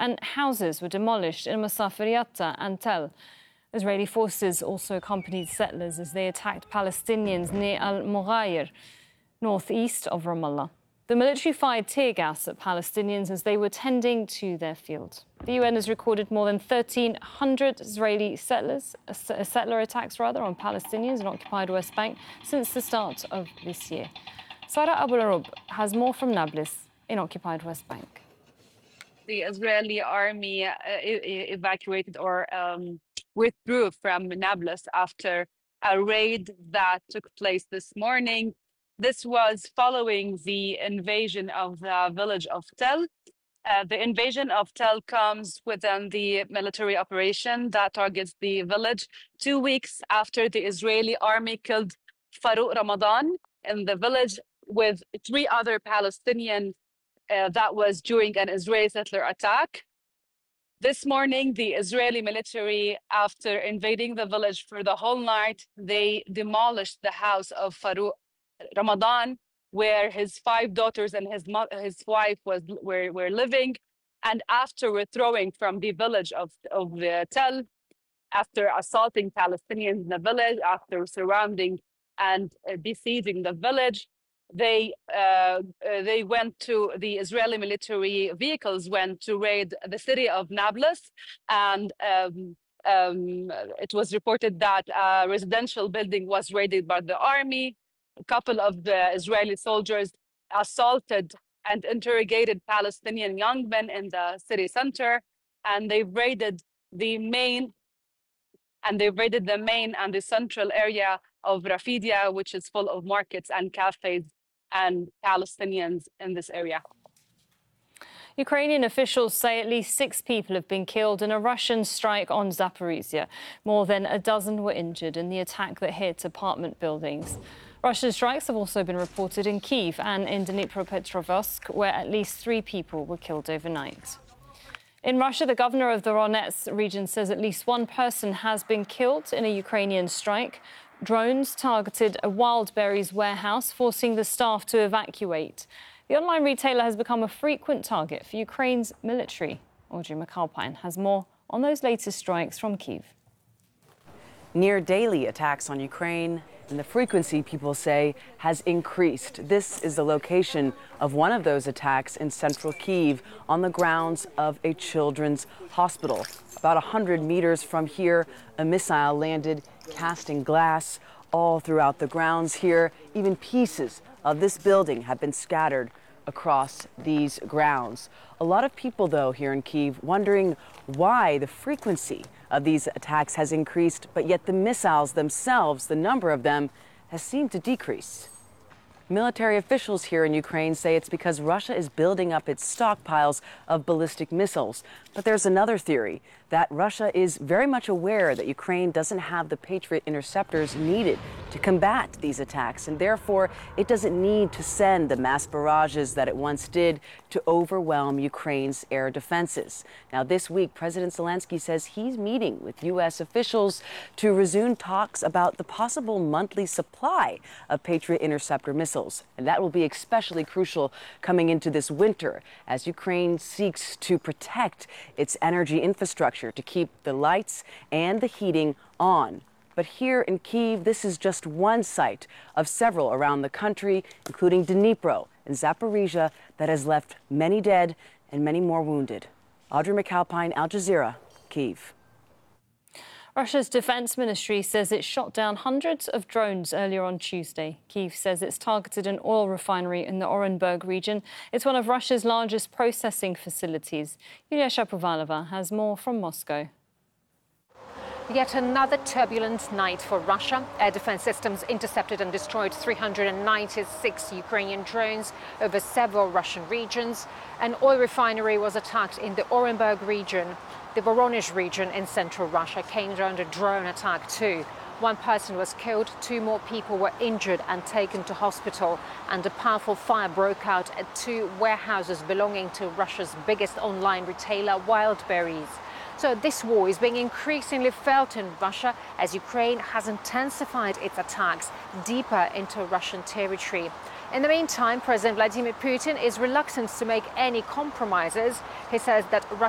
and houses were demolished in Masafiriata and Tel. Israeli forces also accompanied settlers as they attacked Palestinians near Al-Mughayr, northeast of Ramallah. The military fired tear gas at Palestinians as they were tending to their field. The UN has recorded more than 1,300 Israeli settler attacks on Palestinians in occupied West Bank since the start of this year. Sara Abu Arub has more from Nablus in occupied West Bank. The Israeli army evacuated or withdrew from Nablus after a raid that took place this morning. This was following the invasion of the village of Tel. The invasion of Tel comes within the military operation that targets the village 2 weeks after the Israeli army killed Farouk Ramadan in the village with 3 other Palestinians. That was during an Israeli settler attack. This morning, the Israeli military, after invading the village for the whole night, they demolished the house of Farouk Ramadan, where his 5 daughters and his wife were living. And after withdrawing from the village of Tel, after assaulting Palestinians in the village, after surrounding and besieging the village, they went to the Israeli military vehicles went to raid the city of Nablus, and it was reported that a residential building was raided by the army. A couple of the Israeli soldiers assaulted and interrogated Palestinian young men in the city center, and they raided the main and the central area of Rafidia, which is full of markets and cafes and Palestinians in this area. Ukrainian officials say at least 6 people have been killed in a Russian strike on Zaporizhia. More than a dozen were injured in the attack that hit apartment buildings. Russian strikes have also been reported in Kyiv and in Dnipropetrovsk, where at least 3 people were killed overnight. In Russia, the governor of the Donetsk region says at least 1 person has been killed in a Ukrainian strike. Drones targeted a Wildberries warehouse, forcing the staff to evacuate. The online retailer has become a frequent target for Ukraine's military. Audrey McAlpine has more on those latest strikes from Kyiv. Near daily attacks on Ukraine, and the frequency, people say, has increased. This is the location of one of those attacks in central Kyiv on the grounds of a children's hospital. About 100 meters from here, a missile landed, casting glass all throughout the grounds here. Even pieces of this building have been scattered across these grounds. A lot of people, though, here in Kyiv wondering why the frequency of these attacks has increased, but yet the missiles themselves, the number of them, has seemed to decrease. Military officials here in Ukraine say it's because Russia is building up its stockpiles of ballistic missiles. But there's another theory, that Russia is very much aware that Ukraine doesn't have the Patriot interceptors needed to combat these attacks, and therefore it doesn't need to send the mass barrages that it once did to overwhelm Ukraine's air defenses. Now, this week, President Zelensky says he's meeting with U.S. officials to resume talks about the possible monthly supply of Patriot interceptor missiles. And that will be especially crucial coming into this winter as Ukraine seeks to protect its energy infrastructure to keep the lights and the heating on. But here in Kyiv, this is just one site of several around the country, including Dnipro and Zaporizhia, that has left many dead and many more wounded. Audrey McAlpine, Al Jazeera, Kyiv. Russia's defense ministry says it shot down hundreds of drones earlier on Tuesday. Kyiv says it's targeted an oil refinery in the Orenburg region. It's one of Russia's largest processing facilities. Yulia Shapovalova has more from Moscow. Yet another turbulent night for Russia. Air defense systems intercepted and destroyed 396 Ukrainian drones over several Russian regions. An oil refinery was attacked in the Orenburg region. The Voronezh region in central Russia came under drone attack too. 1 person was killed, 2 more people were injured and taken to hospital, and a powerful fire broke out at 2 warehouses belonging to Russia's biggest online retailer, Wildberries. So this war is being increasingly felt in Russia as Ukraine has intensified its attacks deeper into Russian territory. In the meantime, President Vladimir Putin is reluctant to make any compromises. He says that Russia